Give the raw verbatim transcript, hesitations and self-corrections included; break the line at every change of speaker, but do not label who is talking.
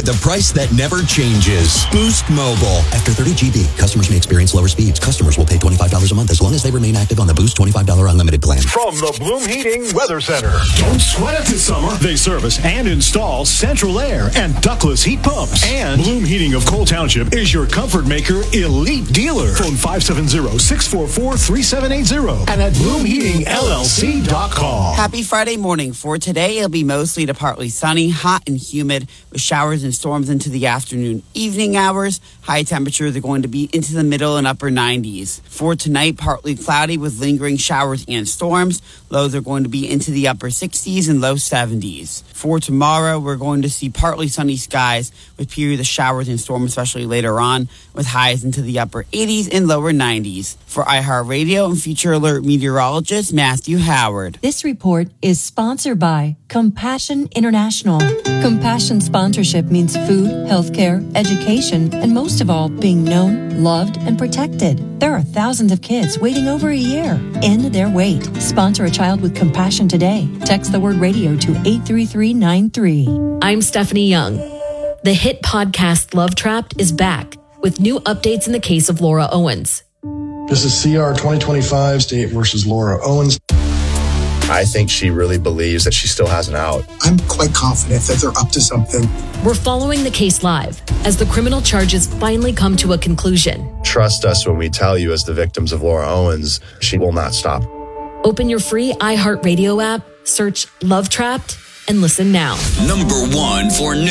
the price that never changes. Boost Mobile. After thirty gigabytes, customers may experience lower speeds. Customers will pay twenty-five dollars a month as long as they remain active on the Boost twenty-five dollars unlimited plan.
From the Bloom Heating Weather Center.
Don't sweat it this summer. They service and install central air and ductless heat pumps. And Bloom Heating of Cole Township is your comfort maker elite dealer. Phone five seven zero, six four four, three seven eight zero and at bloom heating l l c dot com.
Happy Friday morning. For today, it'll be mostly to partly sunny, hot and humid with showers and storms into the afternoon, evening hours. High temperatures are going to be into the middle and upper nineties. For tonight, partly cloudy with lingering showers and storms. Lows are going to be into the upper sixties and low seventies. For tomorrow, we're going to see partly sunny skies with periods of showers and storms, especially later on, with highs into the upper eighties and lower nineties. For iHeartRadio and Future Alert meteorologist Matthew Howard.
This report is sponsored by Compassion International. Compassion sponsorship means food, healthcare, education, and most of all, being known, loved, and protected. There are thousands of kids waiting over a year. End their wait. Sponsor a child with compassion today. Text the word radio to eight three three nine three.
I'm Stephanie Young. The hit podcast Love Trapped is back with new updates in the case of Laura Owens.
This is C R twenty twenty-five State versus Laura Owens.
I think she really believes that she still has an out.
I'm quite confident that they're up to something.
We're following the case live as the criminal charges finally come to a conclusion.
Trust us when we tell you, as the victims of Laura Owens, she will not stop.
Open your free iHeartRadio app, search Love Trapped, and listen now.
Number one for news.